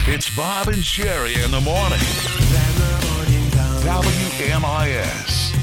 It's Bob and Sherry in the morning. WMIS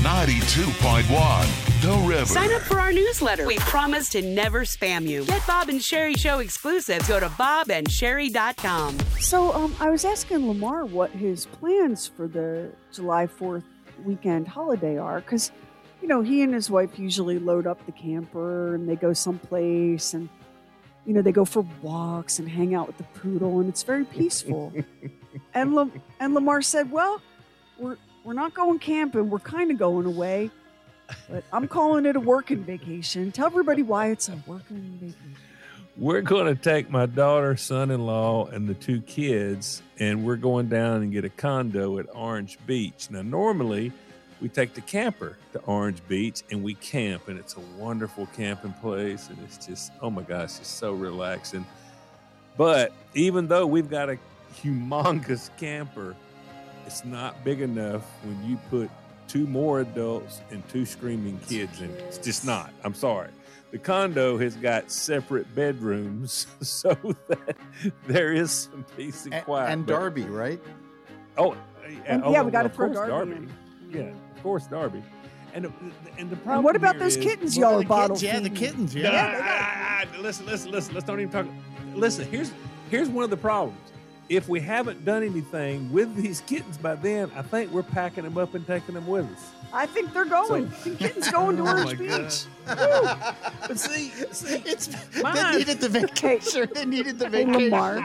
92.1, The River. Sign up for our newsletter. We promise to never spam you. Get Bob and Sherry Show exclusives. Go to bobandsherry.com. So I was asking Lamar what his plans for the July 4th weekend holiday are, because, you know, he and his wife usually load up the camper and they go someplace and, you know, they go for walks and hang out with the poodle, and it's very peaceful. and Lamar said, well, we're not going camping. We're kind of going away, but I'm calling it a working vacation. Tell everybody why it's a working vacation. We're going to take my daughter, son-in-law, and the 2 kids, and we're going down and get a condo at Orange Beach. Now, normally, we take the camper to Orange Beach, and we camp, and it's a wonderful camping place, and it's just, oh my gosh, it's so relaxing. But even though we've got a humongous camper, it's not big enough when you put 2 more adults and 2 screaming kids in it. It's just not. I'm sorry. The condo has got separate bedrooms so that there is some peace and quiet. And Darby, right? We got to throw Darby in. Yeah, of course, Darby. And the problem. And what about those kittens y'all are bottle feeding? Yeah, the kittens. Yeah. Listen. Let's don't even talk. Listen, here's one of the problems. If we haven't done anything with these kittens by then, I think we're packing them up and taking them with us. I think they're going. The kittens going to Orange Beach. But see, they needed the vacation. They needed the vacation.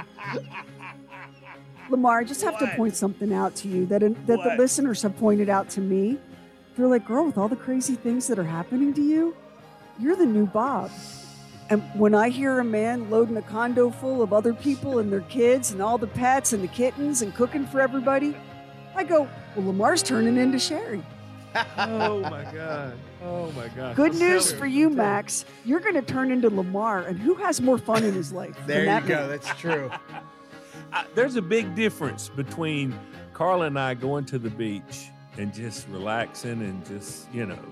Lamar, I just have to point something out to you that the listeners have pointed out to me. They're like, girl, with all the crazy things that are happening to you, you're the new Bob. And when I hear a man loading a condo full of other people and their kids and all the pets and the kittens and cooking for everybody, I go, well, Lamar's turning into Sherry. Oh, my God. Good news for you, Max. You're going to turn into Lamar, and who has more fun in his life? There you go. That's true. There's a big difference between Carla and I going to the beach and just relaxing and just,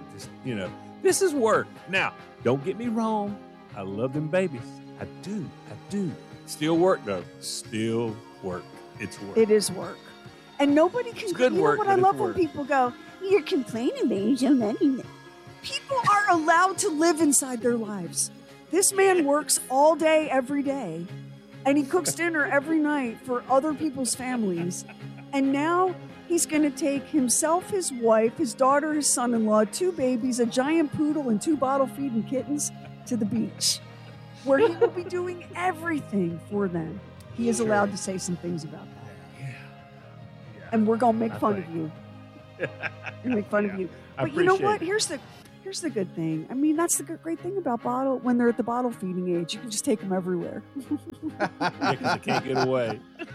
this is work. Now, don't get me wrong. I love them babies. I do. Still work, though. Still work. It's work. It is work. And nobody can. It's good work. Know what I love when people go, you're complaining, baby. People are allowed to live inside their lives. This man works all day, every day, and he cooks dinner every night for other people's families. And now he's going to take himself, his wife, his daughter, his son-in-law, 2 babies, a giant poodle, and 2 bottle-feeding kittens to the beach, where he will be doing everything for them. He is allowed to say some things about that. Yeah. And we're going to make fun of you. Make fun of you. But you know what? Here's the good thing. I mean, that's the great thing about when they're at the bottle feeding age. You can just take them everywhere. Because they can't get away.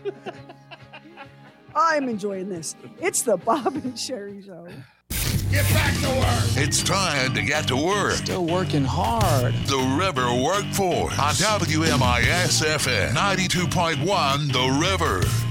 I'm enjoying this. It's the Bob and Sherry Show. Get back to work. It's time to get to work. Still working hard. The River Workforce on WMIS FM 92.1, The River.